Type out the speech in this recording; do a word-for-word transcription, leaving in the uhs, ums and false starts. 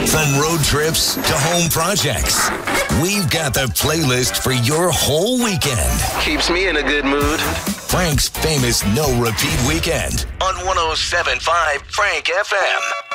From road trips to home projects, we've got the playlist for your whole weekend. Keeps me in a good mood. Frank's famous no-repeat weekend on one oh seven point five Frank F M.